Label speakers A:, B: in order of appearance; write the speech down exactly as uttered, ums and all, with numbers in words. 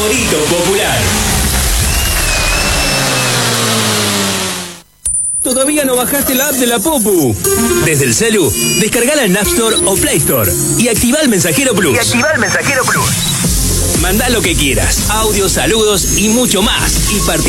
A: Favorito popular. ¿Todavía no bajaste la app de la Popu? Desde el celu, descargala en App Store o Play Store y activa el Mensajero Plus.
B: Y activa el Mensajero Plus.
A: Mandá lo que quieras, audios, saludos y mucho más. Y participa.